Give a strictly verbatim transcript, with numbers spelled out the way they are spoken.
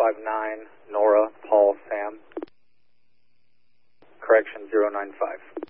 five nine, Nora, Paul, Sam. Correction, zero nine five.